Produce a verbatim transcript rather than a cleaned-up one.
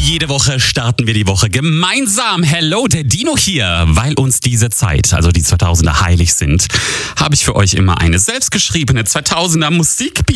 Jede Woche starten wir die Woche gemeinsam. Hello, der Dino hier. Weil uns diese Zeit, also die zweitausender, heilig sind, habe ich für euch immer eine selbstgeschriebene zweitausender Musikbiografie